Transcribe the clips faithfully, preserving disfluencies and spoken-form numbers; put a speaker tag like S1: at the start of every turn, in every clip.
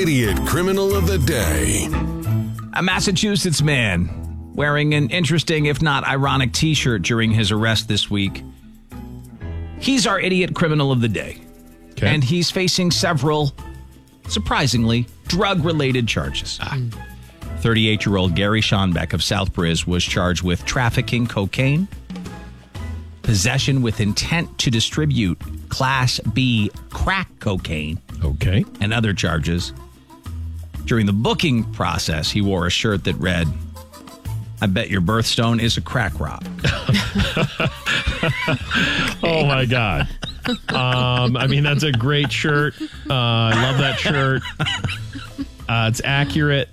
S1: Idiot Criminal of the Day.
S2: A Massachusetts man wearing an interesting, if not ironic, t-shirt during his arrest this week. He's our Idiot Criminal of the Day.
S3: Okay.
S2: And he's facing several, surprisingly, drug-related charges. Ah. thirty-eight-year-old Gary Schonbeck of Southbridge was charged with trafficking cocaine, possession with intent to distribute Class B crack cocaine,
S3: Okay.
S2: and other charges. During the booking process, he wore a shirt that read, "I bet your birthstone is a crack rock."
S3: Oh, my God. Um, I mean, that's a great shirt. Uh, I love that shirt. Uh, it's accurate.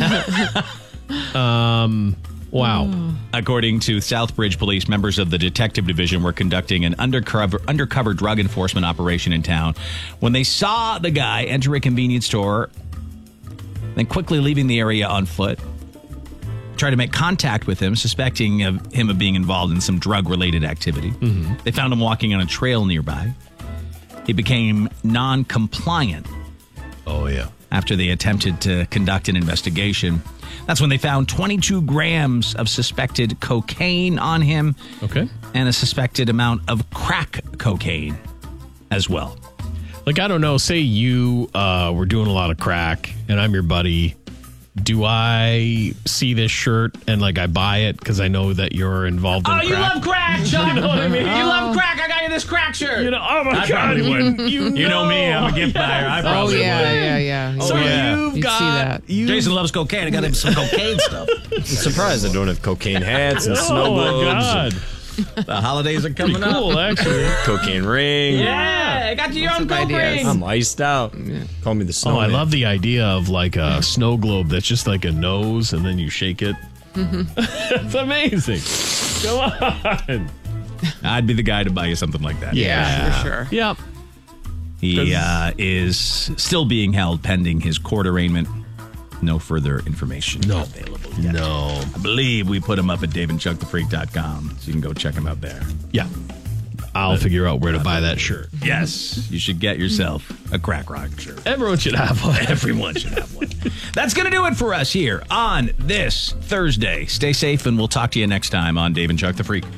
S3: Um, wow.
S2: According to Southbridge Police, members of the detective division were conducting an undercover undercover drug enforcement operation in town when they saw the guy enter a convenience store, then quickly leaving the area on foot. Tried to make contact with him, suspecting of him of being involved in some drug-related activity. Mm-hmm. They found him walking on a trail nearby. He became non-compliant.
S3: Oh, yeah.
S2: After they attempted to conduct an investigation. That's when they found twenty-two grams of suspected cocaine on him.
S3: Okay.
S2: And a suspected amount of crack cocaine as well.
S3: Like, I don't know, say you uh, were doing a lot of crack and I'm your buddy. Do I see this shirt and, like, I buy it because I know that you're involved in
S2: oh,
S3: crack?
S2: you love crack, Chuck.
S3: You know what I mean?
S2: You love crack. I got you this crack shirt.
S3: You know, oh, my
S2: I
S3: God.
S2: probably would.
S3: You,
S2: You know me. I'm a gift buyer. I
S4: Oh,
S2: probably
S4: yeah,
S2: would.
S4: yeah, yeah.
S3: So
S2: yeah.
S3: you've
S4: You'd
S3: got...
S4: see that.
S3: You,
S2: Jason loves cocaine. I got him some cocaine stuff.
S5: I'm surprised I don't have cocaine hats and snow
S3: oh, my
S5: globes
S3: God.
S2: The holidays are coming up.
S3: Cool, actually.
S5: and cocaine ring.
S2: Yeah, I got you your own
S4: Lots of
S2: coke
S4: ideas.
S2: ring.
S5: I'm iced out. Call me the
S3: Oh,
S5: snowman.
S3: I love the idea of like a snow globe that's just like a nose and then you shake it. It's amazing. Come on.
S2: I'd be the guy to buy you something like that.
S4: Yeah, for sure.
S3: Yep.
S2: He uh, is still being held pending his court arraignment. No further information
S3: No.
S2: available yet.
S3: No.
S2: I believe we put him up at dave and chuck the freak dot com, so you can go check him out there.
S3: Yeah. I'll figure out where to buy that shirt.
S2: Yes, you should get yourself a crack rock shirt.
S3: Everyone should have one.
S2: Everyone should have one. That's going to do it for us here on this Thursday. Stay safe, and we'll talk to you next time on Dave and Chuck the Freak.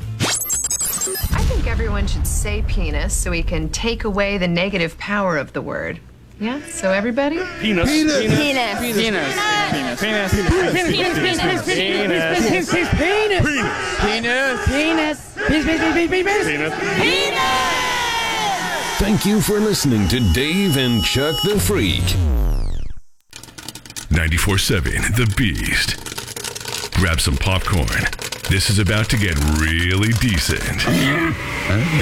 S6: I think everyone should say penis so we can take away the negative power of the word. Yeah? So everybody?
S7: Penis. Penis. Penis.
S4: Penis.
S7: Penis. Penis. Penis.
S4: Penis. Penis.
S1: Thank you for listening to Dave and Chuck the Freak. ninety-four seven The Beast. Grab some popcorn. This is about to get really decent.